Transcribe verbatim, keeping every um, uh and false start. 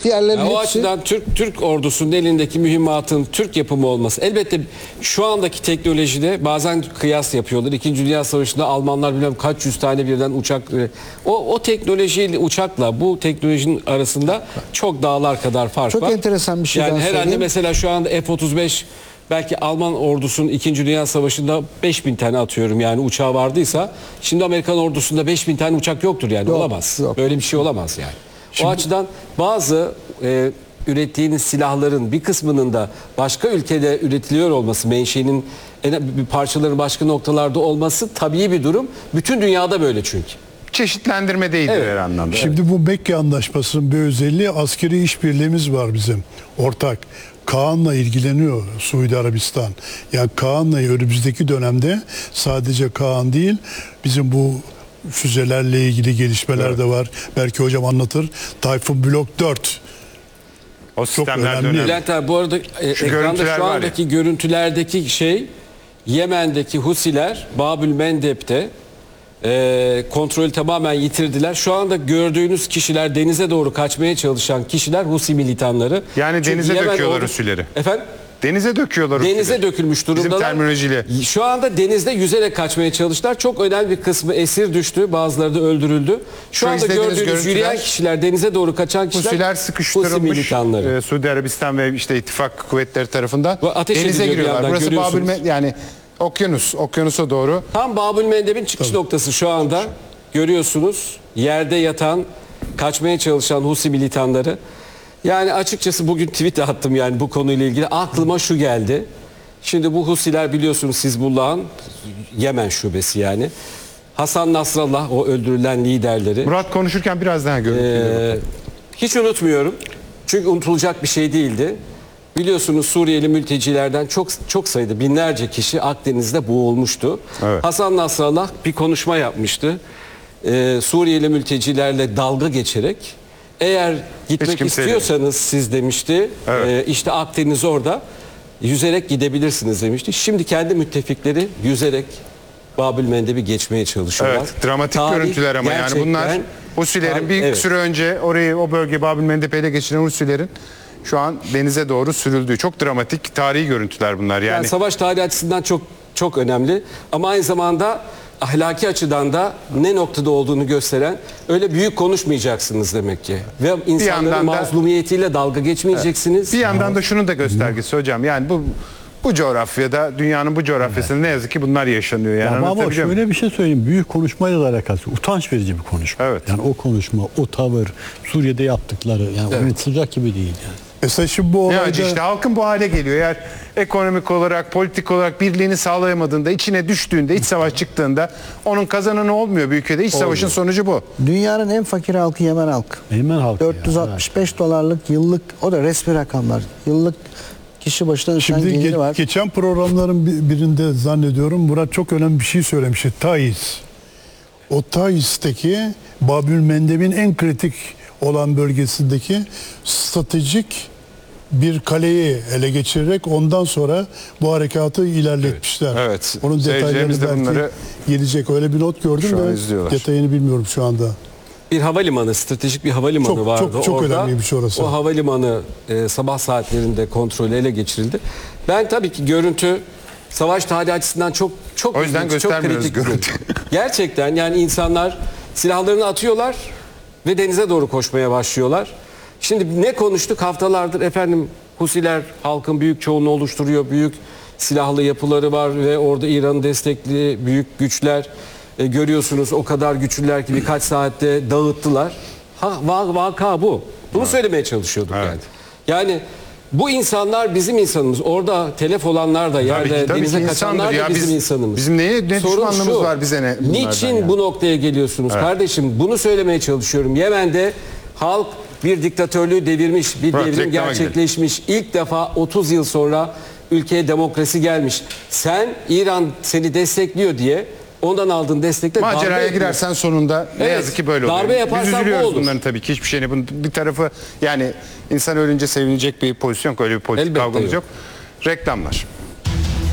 Diğerlerinin o hepsi... açıdan Türk Türk ordusunun elindeki mühimmatın Türk yapımı olması. Elbette şu andaki teknolojide bazen kıyas yapıyorlar. İkinci Dünya Savaşı'nda Almanlar bilmem kaç yüz tane birden uçak... O, o teknolojiyle uçakla bu teknolojinin arasında çok dağlar kadar fark çok var. Çok enteresan bir şey yani daha herhalde söyleyeyim. mesela şu anda F otuz beş belki Alman ordusunun İkinci Dünya Savaşı'nda beş bin tane atıyorum yani uçağı vardıysa şimdi Amerikan ordusunda beş bin tane uçak yoktur yani yok, olamaz. Yok. Böyle bir şey olamaz yani. Şimdi, o açıdan bazı e, ürettiğiniz silahların bir kısmının da başka ülkede üretiliyor olması, menşeinin bir parçaların başka noktalarda olması tabii bir durum. Bütün dünyada böyle çünkü. Çeşitlendirme değildir evet. her anlamda. Şimdi evet. Bu Mekke Anlaşması'nın bir özelliği askeri işbirliğimiz var bizim ortak. Kaan'la ilgileniyor Suudi Arabistan. Yani Kaan'la önümüzdeki dönemde sadece Kaan değil bizim bu füzelerle ilgili gelişmeler evet. de var. Belki hocam anlatır. Tayfun Blok dört. O sistemler önemli. Bülent abi bu arada e, şu ekranda şu andaki ya. görüntülerdeki şey Yemen'deki Husiler Babül Mendeb'te e, kontrolü tamamen yitirdiler. Şu anda gördüğünüz kişiler denize doğru kaçmaya çalışan kişiler Husi militanları. Yani Çünkü denize Yemen döküyorlar ordu... Husileri. Efendim? Denize döküyorlar Denize Husileri. dökülmüş durumdalar. Bizim terminolojiyle. Şu anda denizde yüzerek kaçmaya çalıştılar. Çok önemli bir kısmı esir düştü. Bazıları da öldürüldü. Şu, Şu anda gördüğünüz yürüyen kişiler, denize doğru kaçan kişiler Husiler sıkıştırılmış e, Suudi Arabistan ve işte ittifak kuvvetleri tarafından denize giriyorlar. Burası Babül yani okyanus, okyanusa doğru. Tam Babül Mendeb'in çıkış Tabii. noktası şu anda. Görüyorsunuz yerde yatan, kaçmaya çalışan Husi militanları. Yani açıkçası bugün tweet attım yani bu konuyla ilgili. Aklıma şu geldi. Şimdi bu Husiler biliyorsunuz Hizbullah'ın Yemen şubesi yani. Hasan Nasrallah o öldürülen liderleri. Murat konuşurken biraz daha görüntüleyelim. Ee, hiç unutmuyorum. Çünkü unutulacak bir şey değildi. Biliyorsunuz Suriyeli mültecilerden çok çok sayıda binlerce kişi Akdeniz'de boğulmuştu. Evet. Hasan Nasrallah bir konuşma yapmıştı. Ee, Suriyeli mültecilerle dalga geçerek eğer gitmek istiyorsanız siz demişti evet. e, işte Akdeniz orada yüzerek gidebilirsiniz demişti. Şimdi kendi müttefikleri yüzerek Babül Mendeb'i geçmeye çalışıyorlar. Evet, dramatik tarih, görüntüler ama yani bunlar Husilerin bir evet. süre önce orayı o bölge Babül Mendeb'i ele geçiren Husilerin şu an denize doğru sürüldüğü çok dramatik tarihi görüntüler bunlar. Yani, yani savaş tarihi açısından çok çok önemli ama aynı zamanda ahlaki açıdan da ne noktada olduğunu gösteren öyle büyük konuşmayacaksınız demek ki. Ve insanların mazlumiyetiyle dalga geçmeyeceksiniz. Evet. Bir yandan da şunun da göstergesi hocam. Yani bu bu coğrafyada, dünyanın bu coğrafyasında evet. ne yazık ki bunlar yaşanıyor. Yani ya ama şöyle bir şey söyleyeyim. Büyük konuşmayla da alakası. Utanç verici bir konuşma. Evet. Yani o konuşma, o tavır, Suriye'de yaptıkları yani evet. unutulacak gibi değil yani. Mesela şimdi bu olayda... Yani işte halkın bu hale geliyor. Eğer ekonomik olarak, politik olarak birliğini sağlayamadığında, içine düştüğünde, iç savaş çıktığında onun kazananı olmuyor bir ülkede. İç olmuyor. Savaşın sonucu bu. Dünyanın en fakir halkı Yemen halkı. Yemen halkı dört yüz altmış beş ya, dolarlık yıllık, o da resmi rakamlar. Yıllık kişi başına düşen Şimdi geliri ge var. Geçen programların birinde zannediyorum Murat çok önemli bir şey söylemişti. Taiz. O Taiz'teki Babül Mendeb'in en kritik olan bölgesindeki stratejik bir kaleyi ele geçirerek ondan sonra bu harekatı ilerletmişler. Evet. evet. Onun detaylarını belki bunları gelecek. Öyle bir not gördüm ve detayını bilmiyorum şu anda. Bir havalimanı, stratejik bir havalimanı çok, vardı. Çok çok orada, önemliymiş orası. O havalimanı e, sabah saatlerinde kontrolü ele geçirildi. Ben tabii ki görüntü savaş tarihi açısından çok çok o yüzden ilginç, çok kritik. Görüntü. Gerçekten yani insanlar silahlarını atıyorlar ve denize doğru koşmaya başlıyorlar. Şimdi ne konuştuk haftalardır efendim Husiler halkın büyük çoğunluğu oluşturuyor. Büyük silahlı yapıları var ve orada İran'ın destekli büyük güçler e, görüyorsunuz o kadar güçlüler ki birkaç saatte dağıttılar. Ha, vaka bu. Bunu evet. söylemeye çalışıyorduk evet. yani. Yani bu insanlar bizim insanımız. Orada telef olanlar da yerde tabii ki, tabii denize kaçanlar da ya, bizim biz, insanımız. Bizim neye ne düşmanlığımız var bize ne? Niçin yani. bu noktaya geliyorsunuz evet. kardeşim? Bunu söylemeye çalışıyorum. Yemen'de halk bir diktatörlüğü devirmiş, bir Bırak, devrim gerçekleşmiş. Gidelim. İlk defa otuz yıl sonra ülkeye demokrasi gelmiş. Sen İran seni destekliyor diye ondan aldığın destekle maceraya girersen sonunda ne evet, yazık ki böyle oluyor. Darbe yaparsan bu olur. Bunların tabii ki hiçbir şeyini bunun bir tarafı yani insan ölünce sevinecek bir pozisyon yok. Öyle bir politik kavgamız yok. Reklamlar.